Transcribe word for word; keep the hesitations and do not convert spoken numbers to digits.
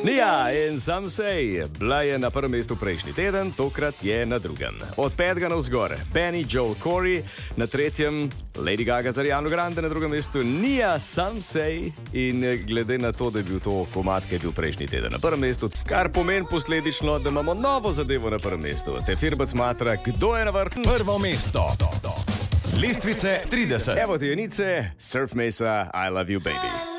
Ja, in sam sej, bila je na prvem mestu prejšnji teden, tokrat je na drugem. Od petega navzgor, Benny Joel Corey, na tretjem Lady Gaga z Ariano Grande, na drugem mestu Nia Sam Sej. In glede na to, da je bil to komad, ki je bil prejšnji teden na prvem mestu, kar pomeni posledično, da imamo novo zadevo na prvem mestu. Te firbac matra, kdo je na vrhu? Prvo mesto. Lestvice trideset. Evo ti jenice, Surf Mesa, I Love You Baby.